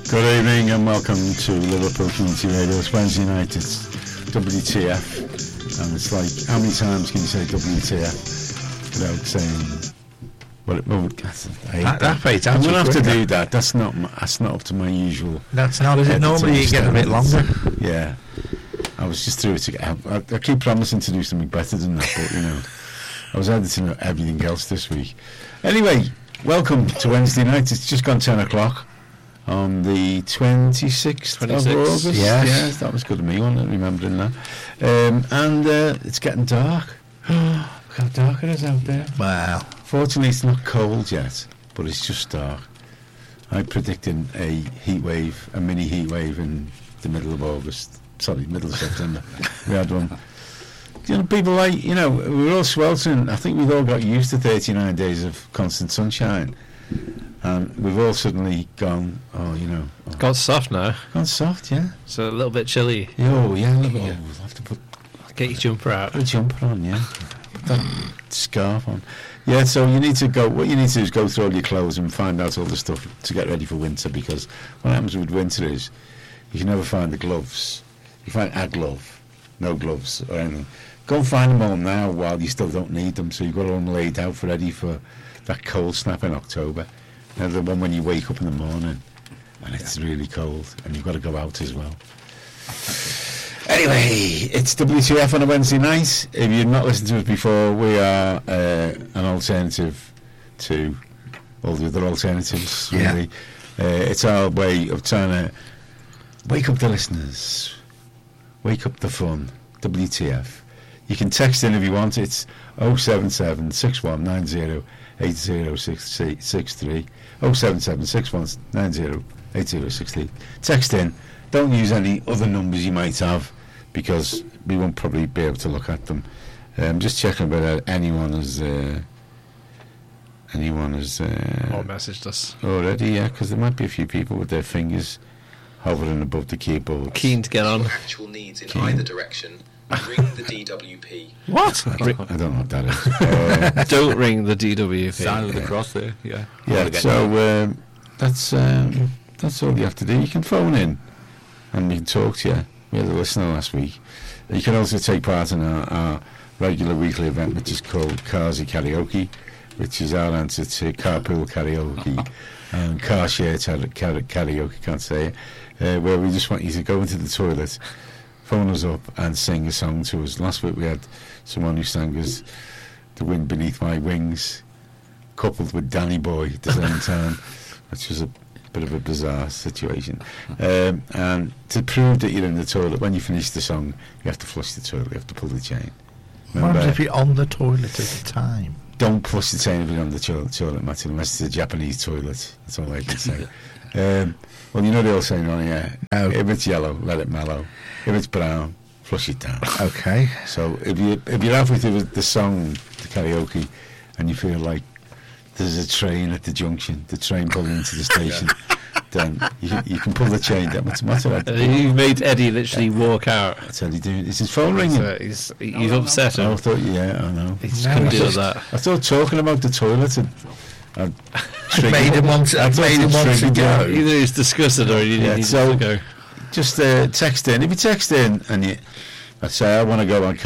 Good evening and welcome to Liverpool Community Radio. It's Wednesday night, it's WTF, and it's like, how many times can you say WTF without saying, well, I hate that. I'm going to have to do that. That's not up to my usual. That's not, is it? Normally you get a bit longer. Yeah. I was just through it again. I keep promising to do something better than that, but you know, I was editing everything else this week. Anyway, welcome to Wednesday night. It's just gone 10 o'clock. On the 26th of August. Yes, that was good of me, wasn't it, remembering that. And it's getting dark. Look how dark it is out there. Wow. Fortunately, it's not cold yet, but it's just dark. I predicted a heat wave, a mini heat wave in the middle of August. Sorry, middle of September. We had one. You know, people like, you know, we were all sweltering. I think we've all got used to 39 days of constant sunshine. And we've all suddenly gone, It's got soft now. Gone soft, yeah. So a little bit chilly. Oh, yeah, a little bit. We'll have to get your jumper out. Put a jumper on, yeah. Put that scarf on. Yeah, so you need to go, what you need to do is go through all your clothes and find out all the stuff to get ready for winter, because what happens with winter is you can never find the gloves. You find a glove, no gloves or anything. Go and find them all now while you still don't need them, so you've got them laid out for ready for that cold snap in October. You know, the one when you wake up in the morning and it's really cold and you've got to go out as well. Anyway, it's WTF on a Wednesday night. If you've not listened to us before, we are an alternative to all the other alternatives, really. It's our way of trying to wake up the listeners, wake up the fun. WTF. You can text in if you want. It's 077 6190 8063 077 6190 8063. Text in. Don't use any other numbers you might have, because we won't probably be able to look at them. Just checking whether anyone has or messaged us already. Yeah, because there might be a few people with their fingers hovering above the keyboard, keen to get on. Actual needs in either direction. Ring the DWP. What? I don't know what that is. Don't ring the DWP. Sign of the cross there. Yeah. So that's all you have to do. You can phone in and we can talk to you. We had a listener last week. You can also take part in our regular weekly event, which is called Carsy Karaoke, which is our answer to carpool karaoke and car share karaoke, can't say it, where we just want you to go into the toilet, phone us up and sing a song to us. Last week we had someone who sang us The Wind Beneath My Wings, coupled with Danny Boy at the same time, which was a bit of a bizarre situation. And to prove that you're in the toilet, when you finish the song, you have to flush the toilet, you have to pull the chain. What happens if you're on the toilet at the time? Don't flush the chain if you're on the toilet, Martin, unless it's a Japanese toilet. That's all I can say. Well, you know the old saying on here, if it's yellow, let it mellow. If it's brown, flush it down. Okay. So if you're halfway through the song, the karaoke, and you feel like there's a train at the junction, the train pulling into the station, then you can pull the chain down. What's the matter? You made Eddie literally walk out. That's Eddie doing. Is his phone ringing? So he's upset him. I thought, I know. He just couldn't deal with that. I thought talking about the toilet had made him want to go. Either he's disgusted or he needs to go. Just text in. If you text in and I'd say I want to go on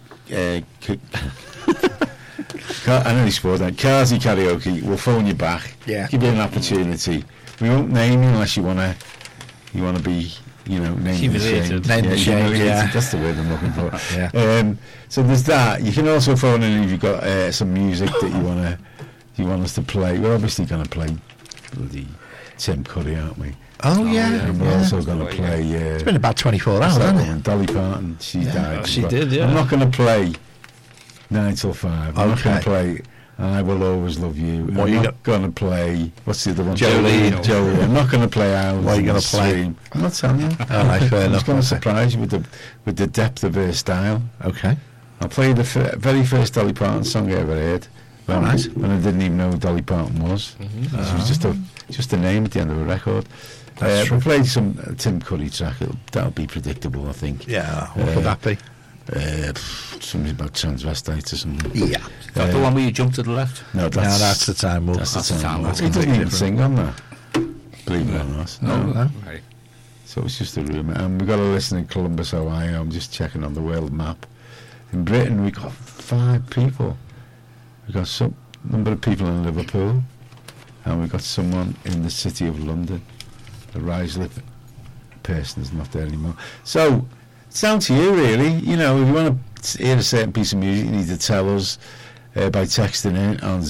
I know he swore that. Carsy Karaoke, we'll phone you back. Yeah. Give you an opportunity. We won't name you unless you want to be, named humiliated. Yeah. That's the word I'm looking for. Yeah. So there's that. You can also phone in if you've got some music that you want us to play. We're obviously going to play bloody Tim Curry, aren't we? Oh yeah. And we're also going to play. It's been about 24 hours, hasn't it? Dolly Parton. She died. She did. Yeah. I'm not going to play 9 till 5. I'm not going to play I Will Always Love You. What I'm you not going to play, what's the other one? Jolene. I'm not going to play Owls. What are you going to play? I'm not telling you. All right, fair I'm enough. just going to surprise you with the depth of her style. Okay. I'll play the very first Dolly Parton song I ever heard. When I didn't even know who Dolly Parton was. It was just a name at the end of a record. We'll play some Tim Curry track. That'll be predictable, I think. Yeah, what could that be? Something about transvestites or something. Yeah. That's the one where you jump to the left? No, that's the time. That's the time. That's He doesn't even sing on that. believe it or not. No. Right. So it's just a rumour. And we've got a listener in Columbus, Ohio. I'm just checking on the world map. In Britain, we've got 5 people. We've got some number of people in Liverpool, and we've got someone in the city of London. The Ruislip person is not there anymore. So it's down to you, really. You know, if you want to hear a certain piece of music, you need to tell us by texting in on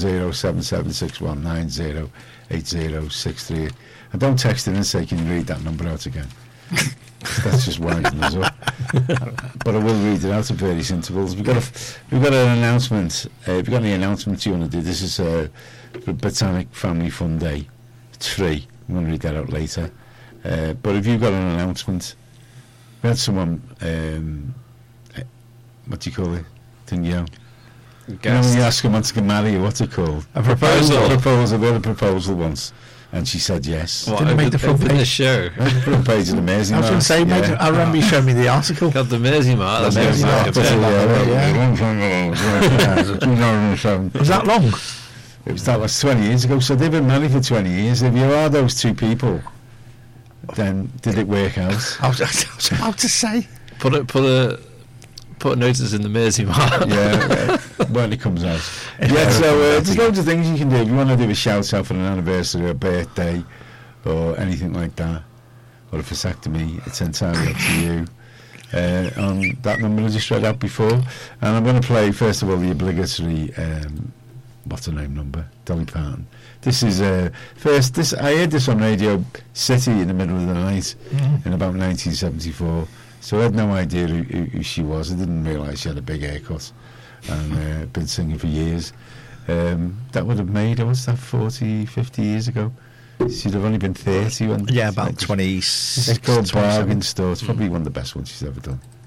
07761908063. And don't text in and say, can you read that number out again? That's just winding us up. But I will read it out at various intervals. We've got an announcement. If you've got any announcements you want to do, this is Botanic Family Fun Day 3. I'm going to read that out later. But if you've got an announcement, we had someone, what do you call it? Didn't you? You know, when you ask them to marry you, what's it called? A proposal. We had a proposal once, and she said yes. What, Didn't make the front the page. show. Front page of the Mersey I was going to say, mate, I remember you showing me the article. God, the Mersey Mart. That's Mersey going Mart, to Was that long? It was that was 20 years ago, so they've been married for 20 years. If you are those two people, then did it work out? I was about to say. Put a notice in the Mersey Mart. Yeah, when it comes out. Yeah, so there's loads of things you can do. If you want to do a shout out for an anniversary or a birthday or anything like that, or a vasectomy, it's entirely up to you. On that number I just read out before. And I'm going to play, first of all, the obligatory, what's the name number? Dolly Parton. This is, I heard this on Radio City in the middle of the night in about 1974. So I had no idea who she was. I didn't realise she had a big haircut and been singing for years. That would have made, what's that, 40, 50 years ago? She'd have only been 30 when... Yeah, about 26. It's called Bargain Store. It's probably one of the best ones she's ever done.